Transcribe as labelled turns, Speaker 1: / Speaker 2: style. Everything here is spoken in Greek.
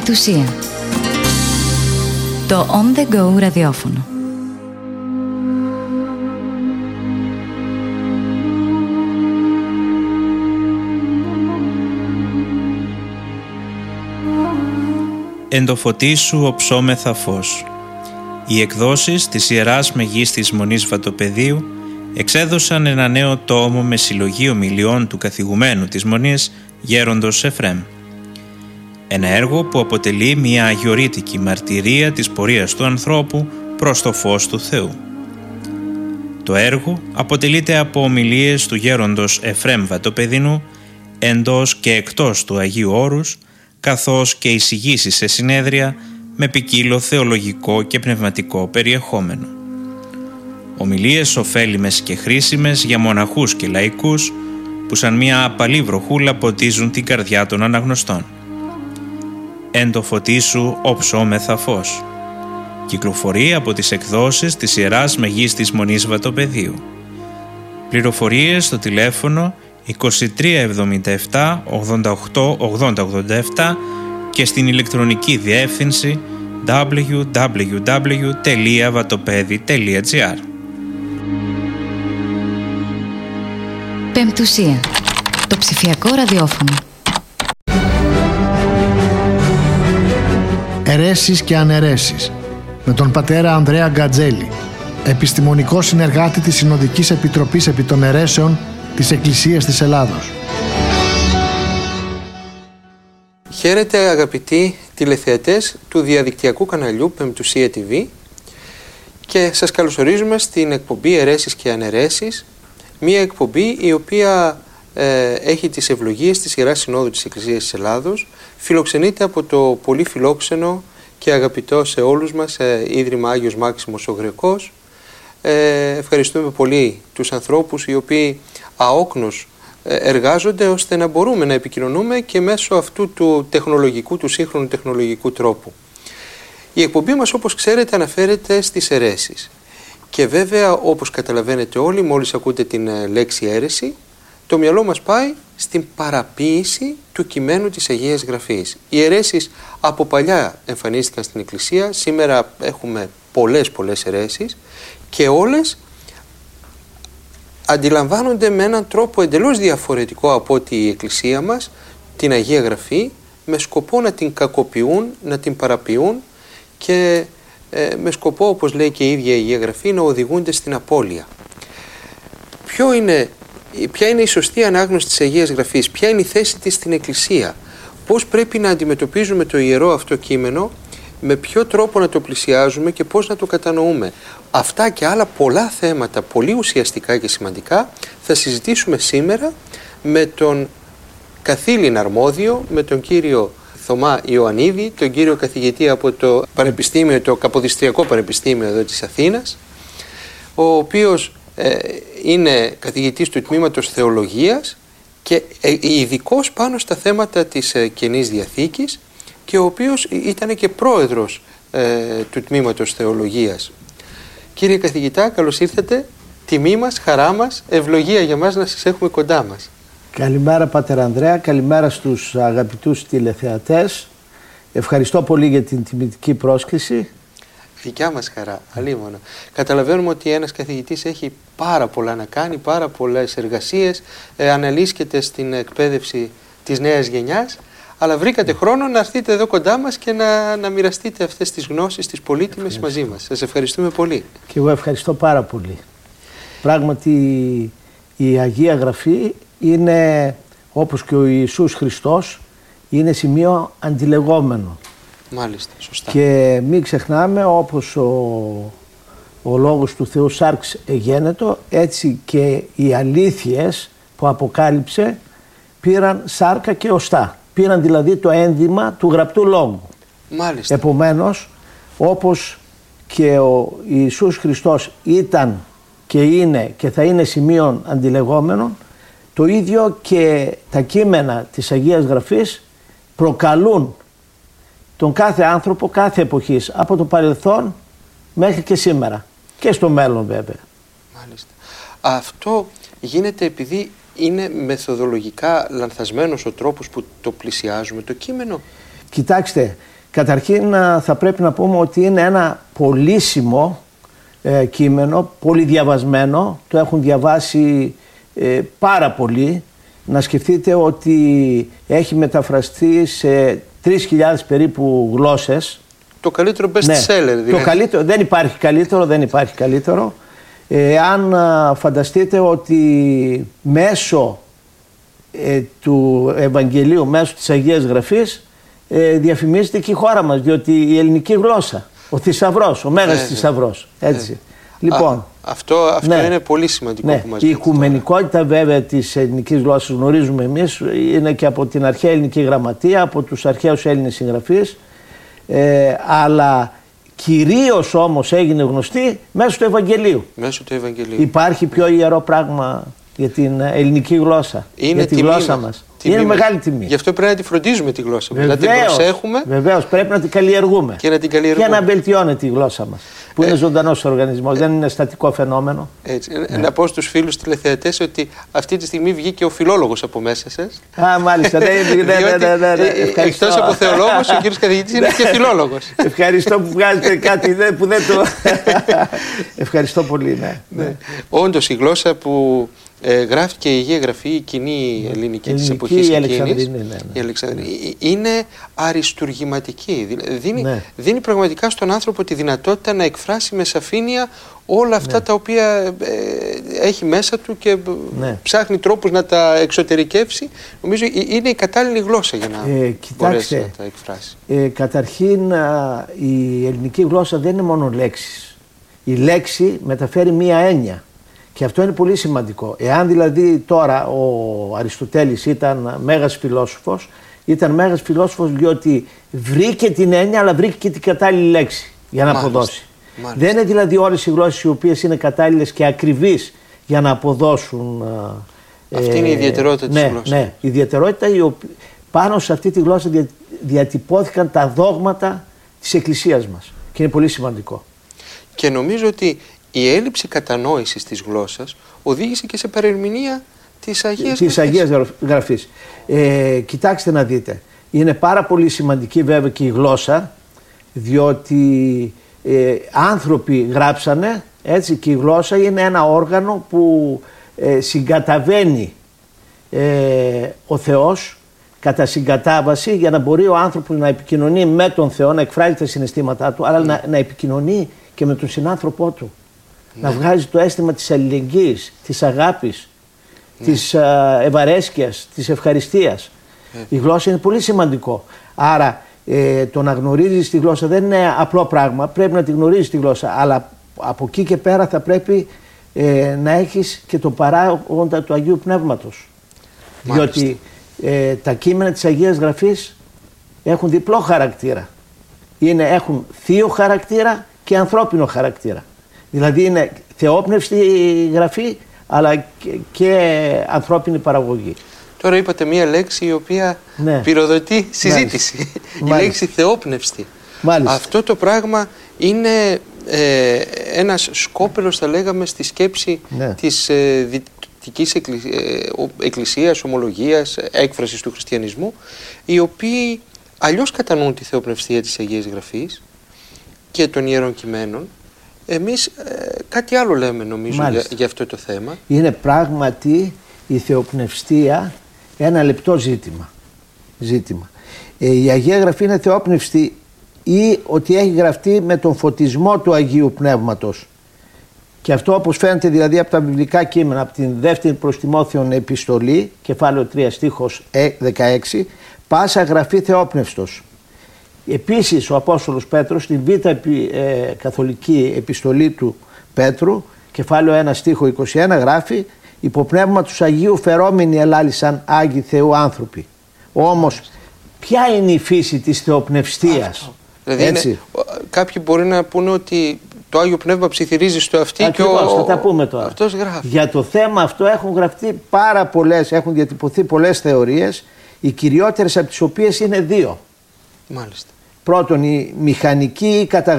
Speaker 1: Πεμπτουσία. Το On The Go ραδιόφωνο.
Speaker 2: Εν το φωτί σου οψόμεθα φως. Οι εκδόσεις της Ιεράς Μεγίστης Μονής Βατοπεδίου εξέδωσαν ένα νέο τόμο με συλλογή ομιλιών του καθηγουμένου της Μονής, Γέροντος Εφρέμ. Ένα έργο που αποτελεί μια αγιορείτικη μαρτυρία της πορείας του ανθρώπου προς το φως του Θεού. Το έργο αποτελείται από ομιλίες του Γέροντος Εφρέμ Βατοπεδινού εντός και εκτός του Αγίου Όρους, καθώς και εισηγήσεις σε συνέδρια με ποικίλο θεολογικό και πνευματικό περιεχόμενο. Ομιλίες ωφέλιμες και χρήσιμες για μοναχούς και λαϊκούς που σαν μια απαλή βροχούλα ποτίζουν την καρδιά των αναγνωστών. Εν το φωτί σου οψόμεθα φως. Κυκλοφορεί από τις εκδόσεις της Ιεράς Μεγίστης Μονής Βατοπεδίου. Πληροφορίες στο τηλέφωνο 2377 88 8087 και στην ηλεκτρονική διεύθυνση www.vatopedi.gr.
Speaker 1: Πεμπτουσία. Το ψηφιακό ραδιόφωνο.
Speaker 3: Αιρέσεις και αναιρέσεις με τον πατέρα Ανδρέα Γκατζέλη, επιστημονικό συνεργάτη της Συνοδικής Επιτροπής επί των Αιρέσεων της Εκκλησίας της Ελλάδος.
Speaker 4: Χαίρετε αγαπητοί τηλεθεατές του διαδικτυακού καναλιού Πεμπτουσία TV και σας καλωσορίζουμε στην εκπομπή Αιρέσεις και Αναιρέσεις, μια εκπομπή η οποία έχει τις ευλογίες της Ιεράς Συνόδου της Εκκλησίας της Ελλάδος, φιλοξενείται από το πολύ φιλόξενο και αγαπητό σε όλους μας Ίδρυμα Άγιος Μάξιμος ο Γρεκός. Ευχαριστούμε πολύ τους ανθρώπους οι οποίοι αόκνως εργάζονται ώστε να μπορούμε να επικοινωνούμε και μέσω αυτού του τεχνολογικού, του σύγχρονου τεχνολογικού τρόπου. Η εκπομπή μας, όπως ξέρετε, αναφέρεται στις αιρέσεις. Και βέβαια, όπως καταλαβαίνετε όλοι, μόλις ακούτε την λέξη αίρεση, το μυαλό μας πάει στην παραποίηση του κειμένου της Αγίας Γραφής. Οι αιρέσεις από παλιά εμφανίστηκαν στην Εκκλησία, σήμερα έχουμε πολλές αιρέσεις και όλες αντιλαμβάνονται με έναν τρόπο εντελώς διαφορετικό από ότι η Εκκλησία μας την Αγία Γραφή, με σκοπό να την κακοποιούν, να την παραποιούν και με σκοπό, όπως λέει και η ίδια η Αγία Γραφή, να οδηγούνται στην απώλεια. Ποια είναι η σωστή ανάγνωση της Αγίας Γραφής, ποια είναι η θέση της στην Εκκλησία, πώς πρέπει να αντιμετωπίζουμε το ιερό αυτό κείμενο, με ποιο τρόπο να το πλησιάζουμε και πώς να το κατανοούμε. Αυτά και άλλα πολλά θέματα, πολύ ουσιαστικά και σημαντικά, θα συζητήσουμε σήμερα με τον καθήλυν αρμόδιο, με τον κύριο Θωμά Ιωαννίδη, τον κύριο καθηγητή από το Πανεπιστήμιο, το Καποδιστριακό Πανεπιστήμιο εδώ της Αθήνας, ο οποίος είναι καθηγητής του τμήματος Θεολογίας και ειδικός πάνω στα θέματα της Καινής Διαθήκης και ο οποίος ήταν και πρόεδρος του τμήματος Θεολογίας. Κύριε καθηγητά, καλώς ήρθατε. Τιμή μας, χαρά μας, ευλογία για μας να σας έχουμε κοντά μας.
Speaker 5: Καλημέρα πατέρα Ανδρέα, καλημέρα στους αγαπητούς τηλεθεατές. Ευχαριστώ πολύ για την τιμητική πρόσκληση.
Speaker 4: Δικιά μας χαρά, αλίμονο. Καταλαβαίνουμε ότι ένας καθηγητής έχει πάρα πολλά να κάνει, πάρα πολλές εργασίες, αναλύσκεται στην εκπαίδευση της νέας γενιάς, αλλά βρήκατε χρόνο να έρθετε εδώ κοντά μας και να μοιραστείτε αυτές τις γνώσεις, τις πολύτιμες μαζί μας. Σας ευχαριστούμε πολύ.
Speaker 5: Και εγώ ευχαριστώ πάρα πολύ. Πράγματι η Αγία Γραφή είναι, όπως και ο Ιησούς Χριστός, είναι σημείο αντιλεγόμενο.
Speaker 4: Μάλιστα, σωστά.
Speaker 5: Και μην ξεχνάμε, όπως ο Λόγος του Θεού σάρξ εγένετο, έτσι και οι αλήθειες που αποκάλυψε πήραν σάρκα και οστά. Πήραν δηλαδή το ένδυμα του γραπτού λόγου.
Speaker 4: Μάλιστα.
Speaker 5: Επομένως, όπως και ο Ιησούς Χριστός ήταν και είναι και θα είναι σημείων αντιλεγόμενων, το ίδιο και τα κείμενα της Αγίας Γραφής προκαλούν τον κάθε άνθρωπο, κάθε εποχής, από το παρελθόν μέχρι και σήμερα και στο μέλλον βέβαια.
Speaker 4: Μάλιστα. Αυτό γίνεται επειδή είναι μεθοδολογικά λανθασμένος ο τρόπος που το πλησιάζουμε το κείμενο.
Speaker 5: Κοιτάξτε, Καταρχήν θα πρέπει να πούμε ότι είναι ένα πολύσιμο κείμενο, πολύ διαβασμένο, το έχουν διαβάσει πάρα πολλοί. Να σκεφτείτε ότι έχει μεταφραστεί σε 3.000 περίπου γλώσσες.
Speaker 4: Το καλύτερο best seller δηλαδή.
Speaker 5: Το καλύτερο, δεν υπάρχει καλύτερο. Αν φανταστείτε ότι μέσω του Ευαγγελίου, μέσω της Αγίας Γραφής, διαφημίζεται και η χώρα μας, διότι η ελληνική γλώσσα, ο θησαυρός, ο μέγας θησαυρός, έτσι. Λοιπόν,
Speaker 4: αυτό είναι πολύ σημαντικό που μας
Speaker 5: η οικουμενικότητα βέβαια της ελληνικής γλώσσας γνωρίζουμε εμείς, είναι και από την αρχαία ελληνική γραμματεία, από τους αρχαίους Έλληνες συγγραφείς, αλλά κυρίως όμως έγινε γνωστή μέσω του Ευαγγελίου.
Speaker 4: Μέσω του Ευαγγελίου.
Speaker 5: Υπάρχει πιο ιερό πράγμα για την ελληνική γλώσσα, για τη γλώσσα μας. Είναι μεγάλη τιμή.
Speaker 4: Γι' αυτό πρέπει να τη φροντίζουμε τη γλώσσα μας. Να την προσέχουμε.
Speaker 5: Βεβαίως, πρέπει να την καλλιεργούμε. Και να βελτιώνεται η γλώσσα μας. Που είναι ζωντανός οργανισμός, δεν είναι στατικό φαινόμενο.
Speaker 4: Έτσι. Να πω στους φίλους τηλεθεατές ότι αυτή τη στιγμή βγήκε ο φιλόλογος από μέσα σας.
Speaker 5: Μάλιστα.
Speaker 4: Εκτός από θεολόγος, ο κύριος καθηγητής είναι και φιλόλογος.
Speaker 5: Ευχαριστώ που βγάζετε κάτι που δεν το. Ευχαριστώ πολύ.
Speaker 4: Όντως, η γλώσσα που γράφτηκε η Αγία Γραφή, η κοινή ελληνική της εποχής εκείνης, η Αλεξανδρινή, είναι αριστουργηματική. Δίνει πραγματικά στον άνθρωπο τη δυνατότητα να εκφράσει με σαφήνεια όλα αυτά τα οποία έχει μέσα του και ψάχνει τρόπους να τα εξωτερικεύσει. Νομίζω είναι η κατάλληλη γλώσσα για να μπορέσει να τα εκφράσει.
Speaker 5: Καταρχήν, η ελληνική γλώσσα δεν είναι μόνο λέξεις. Η λέξη μεταφέρει μία έννοια. Και αυτό είναι πολύ σημαντικό. Εάν δηλαδή τώρα ο Αριστοτέλης ήταν μέγας φιλόσοφος, ήταν μέγας φιλόσοφος διότι βρήκε την έννοια, αλλά βρήκε και την κατάλληλη λέξη για να αποδώσει. Δεν είναι δηλαδή όλες οι γλώσσες οι οποίες είναι κατάλληλες και ακριβείς για να αποδώσουν.
Speaker 4: Αυτή είναι η ιδιαιτερότητα της γλώσσας.
Speaker 5: Ναι, η ιδιαιτερότητα πάνω σε αυτή τη γλώσσα διατυπώθηκαν τα δόγματα της Εκκλησίας μας. Και είναι πολύ σημαντικό.
Speaker 4: Και νομίζω ότι η έλλειψη κατανόησης της γλώσσας οδήγησε και σε παρερμηνία της Αγίας
Speaker 5: Γραφής. Κοιτάξτε να δείτε, είναι πάρα πολύ σημαντική βέβαια και η γλώσσα, διότι άνθρωποι γράψανε, έτσι, και η γλώσσα είναι ένα όργανο που συγκαταβαίνει ο Θεός κατά συγκατάβαση για να μπορεί ο άνθρωπος να επικοινωνεί με τον Θεό, να εκφράζει τα συναισθήματά του, αλλά να επικοινωνεί και με τον συνάνθρωπό του. Να βγάζει το αίσθημα της αλληλεγγύης, της αγάπης, της ευαρέσκειας, της ευχαριστίας. Η γλώσσα είναι πολύ σημαντικό. Άρα το να γνωρίζεις τη γλώσσα δεν είναι απλό πράγμα, πρέπει να τη γνωρίζεις τη γλώσσα, αλλά από εκεί και πέρα θα πρέπει να έχεις και το παράγοντα του Αγίου Πνεύματος. Μάλιστα. Διότι τα κείμενα της Αγίας Γραφής έχουν διπλό χαρακτήρα. Έχουν θείο χαρακτήρα και ανθρώπινο χαρακτήρα. Δηλαδή είναι θεόπνευστη γραφή, αλλά και ανθρώπινη παραγωγή.
Speaker 4: Τώρα είπατε μία λέξη η οποία πυροδοτεί συζήτηση. Η λέξη θεόπνευστη. Αυτό το πράγμα είναι ένας σκόπελος, θα λέγαμε, στη σκέψη της δυτικής εκκλησίας, ομολογίας, έκφρασης του χριστιανισμού, οι οποίοι αλλιώς κατανοούν τη θεοπνευστία της Αγίας Γραφής και των Ιερών Κειμένων. Εμείς κάτι άλλο λέμε, νομίζω, για αυτό το θέμα.
Speaker 5: Είναι πράγματι η θεοπνευστία ένα λεπτό ζήτημα. Η Αγία Γραφή είναι θεόπνευστη ή ότι έχει γραφτεί με τον φωτισμό του Αγίου Πνεύματος. Και αυτό, όπως φαίνεται δηλαδή από τα βιβλικά κείμενα, από την δεύτερη προς Τιμόθεον επιστολή, κεφάλαιο 3 στίχος 16, πάσα γραφή θεόπνευστος. Επίσης ο Απόστολος Πέτρος στην β' καθολική επιστολή του Πέτρου, κεφάλαιο 1 στίχο 21, γράφει «Υποπνεύμα τους Αγίου φερόμενοι ελάλησαν Άγιοι Θεού άνθρωποι». Όμως ποια είναι η φύση της θεοπνευστίας?
Speaker 4: Δηλαδή κάποιοι μπορεί να πούνε ότι το Άγιο Πνεύμα ψιθυρίζει στο αυτί.
Speaker 5: Ακριβώς, θα τα πούμε τώρα.
Speaker 4: Αυτός γράφει.
Speaker 5: Για το θέμα αυτό έχουν γραφτεί πάρα πολλές, έχουν διατυπωθεί πολλές θεωρίες, οι κυριότερες από τις οποίες είναι δύο.
Speaker 4: Μάλιστα.
Speaker 5: Πρώτον, η μηχανική ή